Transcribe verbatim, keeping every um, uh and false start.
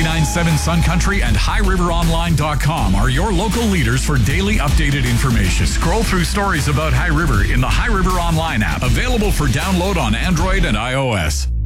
ninety-nine point seven Sun Country and high river online dot com are your local leaders for daily updated information. Scroll through stories about High River in the High River Online app, available for download on Android and iOS.